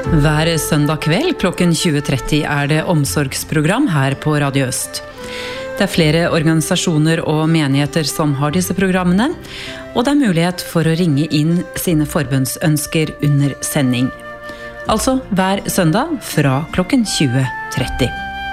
Hver søndag kveld klokken 20:30 det omsorgsprogram her på Radio Øst. Det flere organisasjoner og menigheter som har disse programmene, og det mulighet for å ringe inn sine forbønnsønsker under sending. Altså hver søndag fra klokken 20:30.